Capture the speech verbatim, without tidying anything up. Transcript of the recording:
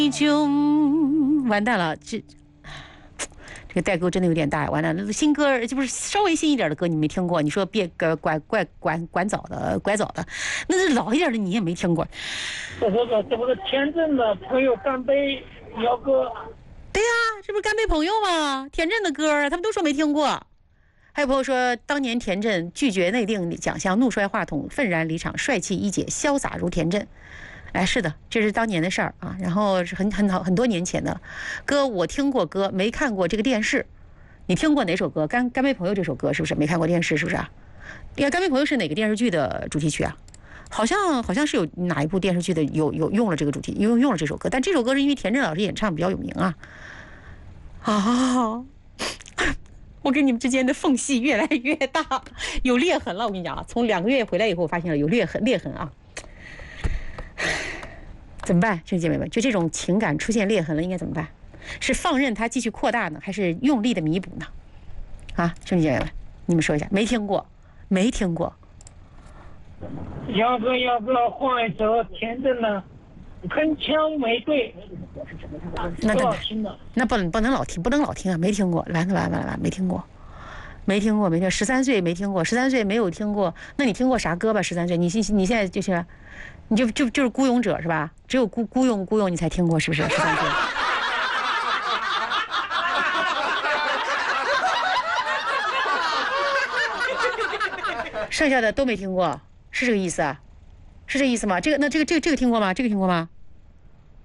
就完蛋了，这这个代沟真的有点大，完了，新歌这不是稍微新一点的歌你没听过？你说别拐拐拐拐拐早的拐早的，那是老一点的你也没听过。 这不是这不是天真的朋友干杯摇歌。 对呀、啊，这不是干杯朋友吗？田震的歌他们都说没听过。还有朋友说，当年田震拒绝内定奖项，怒摔话筒，愤然离场，帅气一姐，潇洒如田震。哎，是的，这是当年的事儿啊，然后是很很好很多年前的歌，我听过歌，没看过这个电视。你听过哪首歌？干干杯朋友这首歌是不是？没看过电视是不是啊？你看干杯朋友是哪个电视剧的主题曲啊？好像好像是有哪一部电视剧的有有用了这个主题，用用了这首歌，但这首歌是因为田震老师演唱比较有名啊。啊，我跟你们之间的缝隙越来越大，有裂痕了。我跟你讲啊，从两个月回来以后，我发现了有裂痕裂痕啊。怎么办，兄弟姐妹们？就这种情感出现裂痕了，应该怎么办？是放任它继续扩大呢，还是用力的弥补呢？啊，兄弟姐妹们，你们说一下，没听过，没听过。 要不要不要换一首田震的《铿锵玫瑰》？ 那不好听的， 那不能不能老听，不能老听啊！没听过，完了完了完了，没听过，没听过，没听。十三岁没听过，十三岁没有听过。那你听过啥歌吧？十三岁，你现你现在就是，你就就就是孤勇者是吧？只有孤孤勇孤勇你才听过是不是？十三岁。剩下的都没听过，是这个意思啊？是这意思吗？这个那这个这个这个听过吗？这个听过吗？